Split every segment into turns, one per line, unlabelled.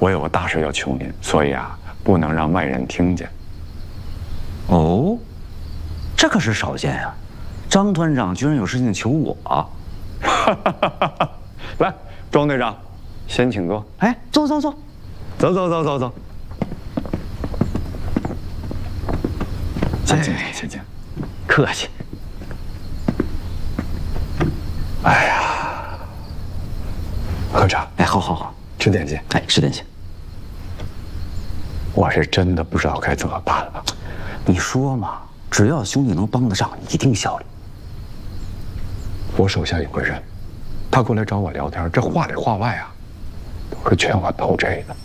我有个大事要求您，所以啊，不能让外人听见。
哦，这可是少见呀！张团长居然有事情求我。
来，庄队长，先请坐。
哎，坐。
走。先请。
客气。
哎呀，喝茶。
哎，好，
吃点心。
哎，吃点心。
我是真的不知道该怎么办了。
你说嘛，只要兄弟能帮得上，一定效力。
我手下有个人，他过来找我聊天，这话里话外啊，都是劝我投这个。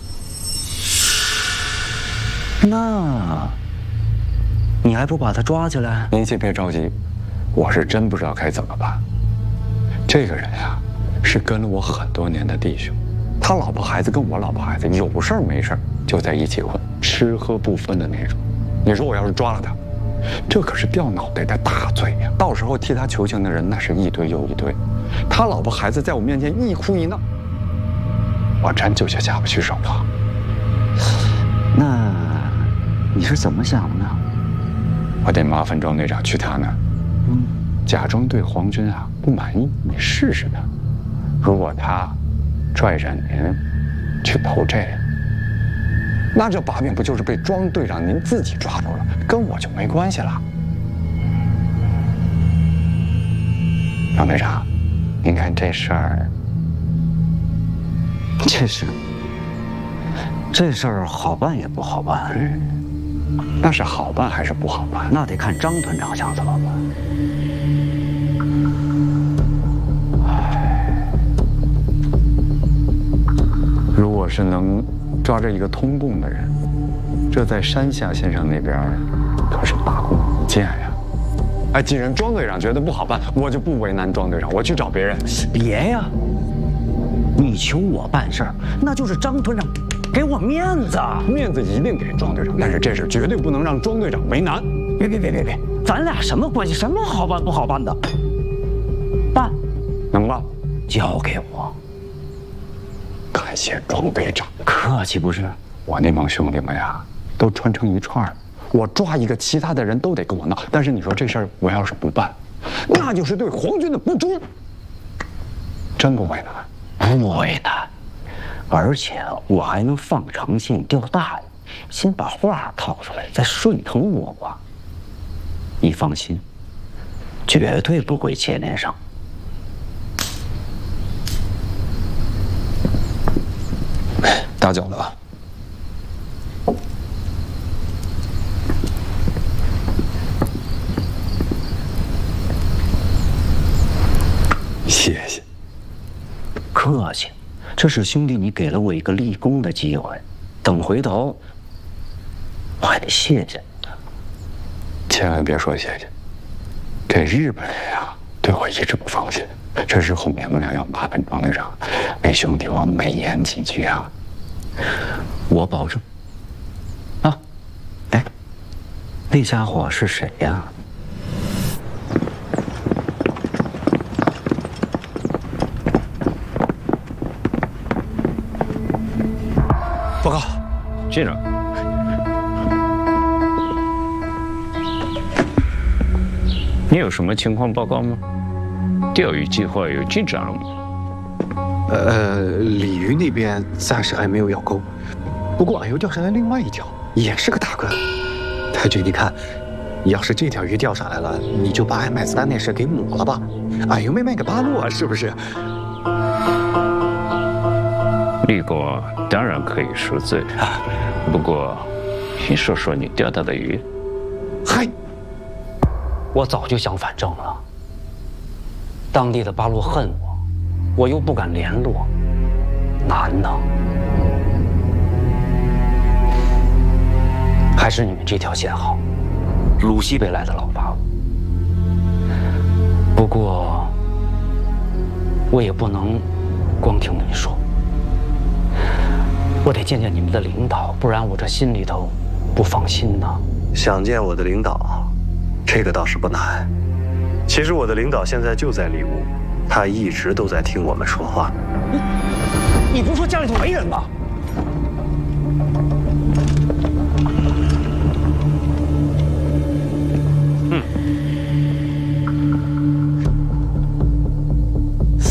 那，你还不把他抓起来？
您先别着急，我是真不知道该怎么办。这个人呀，是跟了我很多年的弟兄，他老婆孩子跟我老婆孩子有事儿没事儿就在一起混，吃喝不分的那种。你说我要是抓了他，这可是掉脑袋的大罪呀！到时候替他求情的人那是一堆又一堆，他老婆孩子在我面前一哭一闹，我真就下不去手了。
那你是怎么想的呢？
我得麻烦庄队长去他那儿，假装对皇军啊不满意，你试试他。如果他拽着您去投这个，那这把柄不就是被庄队长您自己抓住了，跟我就没关系了。庄队长，您看这事儿，
这事儿好办也不好办。
那是好办还是不好办？
那得看张团长想怎么办。
如果是能抓着一个通共的人，这在山下先生那边可是大功一件呀。哎，既然庄队长觉得不好办，我就不为难庄队长，我去找别人。
别呀，你求我办事儿，那就是张团长给我面子。
面子一定给庄队长，但是这事绝对不能让庄队长为难。
别，咱俩什么关系？什么好办不好办的？办，
能办，
交给我。
感谢庄队长，
客气不是？
我那帮兄弟们呀，都穿成一串儿，我抓一个，其他的人都得跟我闹。但是你说这事儿，我要是不办，那就是对皇军的不忠。真不为难，
不为难，而且我还能放长线钓大鱼，先把话套出来，再顺藤摸瓜。你放心，绝对不会牵连上。
打搅了啊。谢谢。
客气，这是兄弟你给了我一个立功的机会，等回头我还得谢谢你呢。
千万别说谢谢，这日本人呀对我一直不放心，这时候免不了要麻烦庄队长，为兄弟我美言几句啊。
我保证。啊，哎，那家伙是谁呀？
报告，
进来。你有什么情况报告吗？钓鱼计划有进展了吗？
鲤鱼那边暂时还没有咬钩，不过俺又钓上来另外一条，也是个大个。太君，你看，要是这条鱼钓上来了，你就把俺买子弹那事给抹了吧，俺又没卖给八路啊，是不是？
立国当然可以赎罪，不过，你说说你钓到的鱼。
嗨，
我早就想反正了。当地的八路恨我，我又不敢联络，难呐。还是你们这条线好，鲁西北来的老八路。不过，我也不能光听你说。我得见见你们的领导，不然我这心里头不放心呐。
想见我的领导，这个倒是不难。其实我的领导现在就在里屋，他一直都在听我们说话。
你不是说家里头没人吗？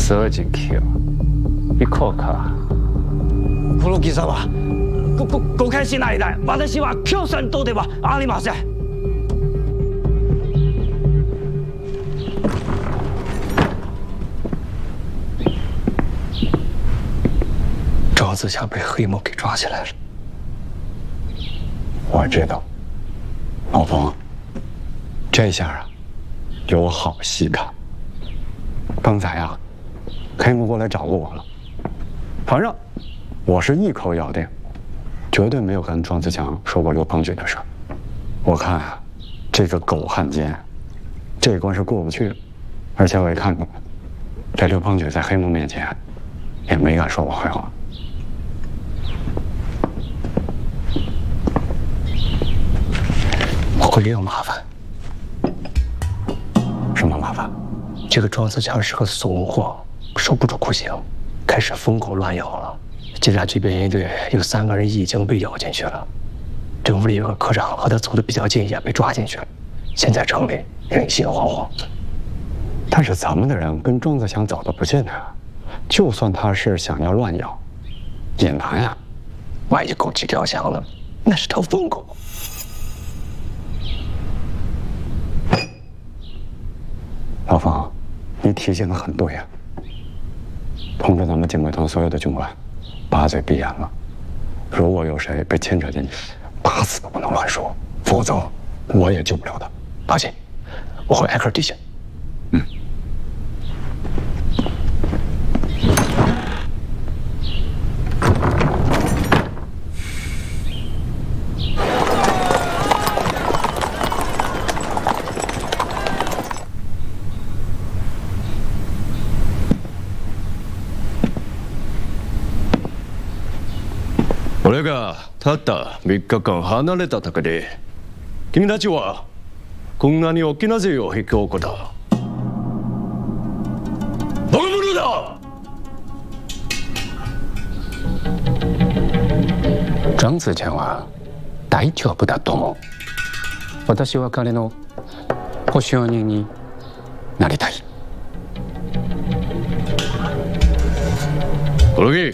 そうじきよ。行こうか。
黒木様、ご決しないで。私は共産党ではありません。
赵自强被黑幕给抓起来了。
我知道，老冯，这下啊，有好戏看。刚才啊，黑幕过来找过我了，反正我是一口咬定，绝对没有跟庄自强说过刘鹏举的事儿。我看啊，这个狗汉奸，这关是过不去。而且我也看出来，这刘鹏举在黑幕面前也没敢说我坏话。
我会也有麻烦。
什么麻烦？
这个庄自强是个怂货，受不住酷刑，开始疯狗乱咬了。接下这边一队有3个人已经被咬进去了，政府里有个科长和他走的比较近，也被抓进去了。现在城里人心惶惶。
但是咱们的人跟庄自强走得不近啊，就算他是想要乱咬，也难呀。
万一狗急跳墙了，那是条疯狗。
老冯，你提醒的很对呀。通知咱们警卫团所有的军官，把嘴闭严了。如果有谁被牵扯进去，打死都不能乱说，否则我也救不了他。
放心，我会挨个提醒。
嗯。
俺がたった3日間離れただけで君たちはこんなに大きな税を引き起こったバカ者だ。
庄自強は大丈夫だと思う。私は彼の保証人になりたい。
黒木。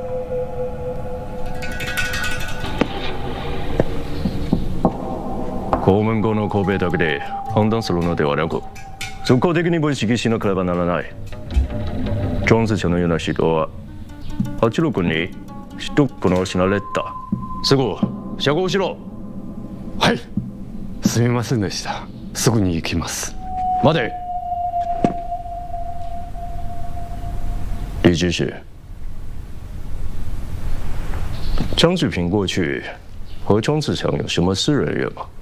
公務後の公平だけで判断するのではなく、総合的に分析しなければならない。庄自強のような指導は86に一この失われた。すぐ釈放しろ。
はい。すみませんでした。すぐに行きます。
待て。李知识，张志平过去和庄自强有什么私人约吗？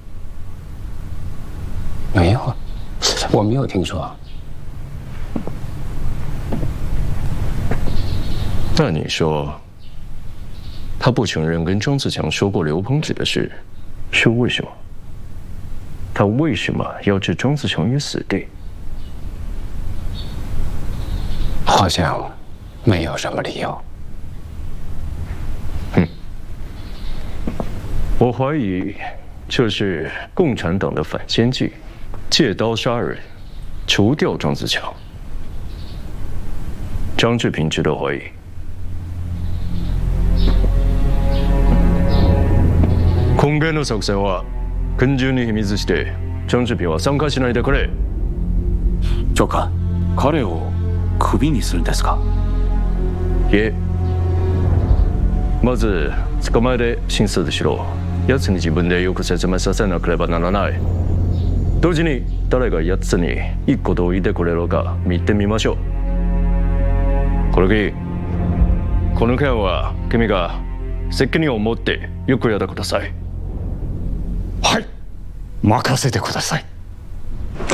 没有，我没有听说。
那你说，他不承认跟庄自强说过刘鹏举的事，是为什么？他为什么要置庄自强于死地？
好像没有什么理由。
我怀疑这是共产党的反间计。借刀杀人，除掉庄自强。张志平值得怀疑。今回の作戦は厳重に秘密して、張志平は参加しないでくれ。
長官、彼をクビにするんですか？
いえ。まず捕まえで審査しろ。奴に自分でよく説明させなければならない。同時に誰が奴にいいことを言ってくれるか見てみましょう。黒木、この件は君が責任を持ってよくやってください。
はい、任せてください。